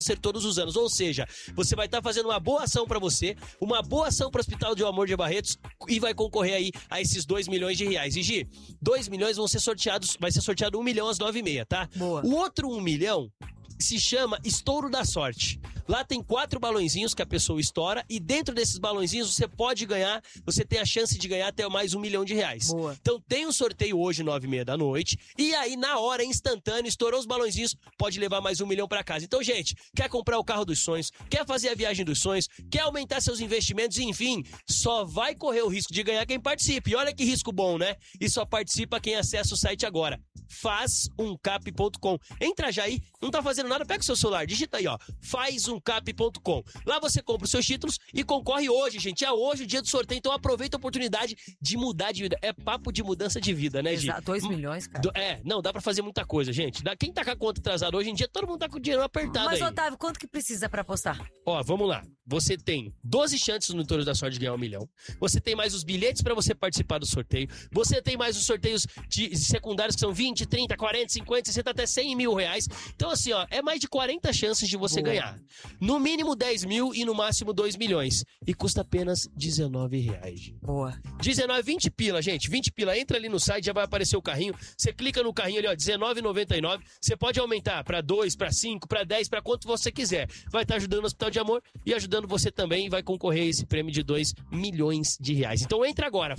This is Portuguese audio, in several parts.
ser todos os anos. Ou seja, você vai estar fazendo uma boa ação pra você, uma boa ação para o Hospital de Amor de Barretos e vai concorrer aí a esses 2 milhões de reais. E Gi, 2 milhões vão ser sorteados, vai ser sorteado 1 milhão às 9h30, tá? Boa. O outro 1 milhão se chama Estouro da Sorte. Lá tem 4 balõezinhos que a pessoa estoura e dentro desses balõezinhos você pode ganhar, você tem a chance de ganhar até mais 1 milhão de reais. Boa. Então tem um sorteio hoje, 9h30 da noite, e aí na hora, instantâneo, estourou os balõezinhos, pode levar mais 1 milhão pra casa. Então, gente, quer comprar o carro dos sonhos, quer fazer a viagem dos sonhos, quer aumentar seus investimentos, enfim, só vai correr o risco de ganhar quem participe. E olha que risco bom, né? E só participa quem acessa o site agora. Fazumcap.com. Entra já aí, não tá fazendo nada, pega o seu celular, digita aí, ó, fazumcap.com. Lá você compra os seus títulos e concorre hoje, gente. É hoje o dia do sorteio, então aproveita a oportunidade de mudar de vida. É papo de mudança de vida, né, Gi? Exato, 2 milhões, cara. Não, dá pra fazer muita coisa, gente. Quem tá com a conta atrasada hoje em dia, todo mundo tá com o dinheiro apertado. Mas, aí. Otávio, quanto que precisa pra apostar? Ó, vamos lá. Você tem 12 chances no Estouro da Sorte de ganhar 1 milhão. Você tem mais os bilhetes pra você participar do sorteio. Você tem mais os sorteios secundários que são 20, 30, 40, 50, 60, até 100 mil reais. Então, assim, ó, é mais de 40 chances de você ganhar. No mínimo 10 mil e no máximo 2 milhões. E custa apenas R$19. Boa. 19, 20 pila, gente. 20 pila. Entra ali no site, já vai aparecer o carrinho. Você clica no carrinho ali, ó, R$19,99. Você pode aumentar pra 2, pra 5, pra 10, pra quanto você quiser. Vai estar ajudando o Hospital de Amor e ajudando você também. E vai concorrer a esse prêmio de 2 milhões de reais. Então entra agora,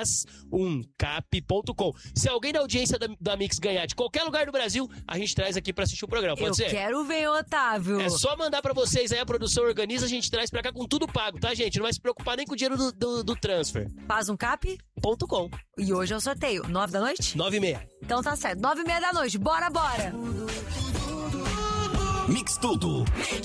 fazumcap.com. Se alguém da audiência da Mix ganhar de qualquer lugar do Brasil, a gente traz aqui pra assistir o programa, pode ser? Eu quero ver, Otávio. É só mandar pra vocês aí, a produção organiza, a gente traz pra cá com tudo pago, tá, gente? Não vai se preocupar nem com o dinheiro do transfer. Fazumcap.com. E hoje é o sorteio, 9 da noite? 9h30. Então tá certo, 9h30 da noite, bora! Mix Tudo.